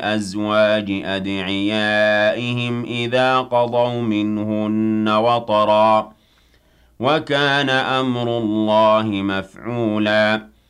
أَزْوَاجِ أَدْعِيَائِهِمْ إِذَا قَضَوْا مِنْهُنَّ وَطَرًا ۚ وَكَانَ أَمْرُ اللَّهِ مَفْعُولًا